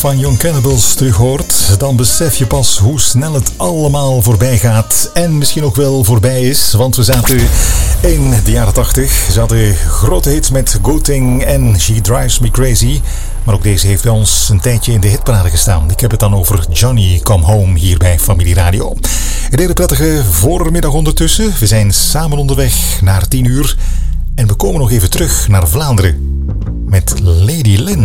van Young Cannibals terug hoort, dan besef je pas hoe snel het allemaal voorbij gaat. En misschien ook wel voorbij is, want we zaten in de jaren 80. Ze hadden grote hits met Good Thing en She Drives Me Crazy. Maar ook deze heeft bij ons een tijdje in de hitparade gestaan. Ik heb het dan over Johnny Come Home hier bij Familie Radio. Een hele prettige voormiddag ondertussen. We zijn samen onderweg naar 10 uur. En we komen nog even terug naar Vlaanderen met Lady Lynn.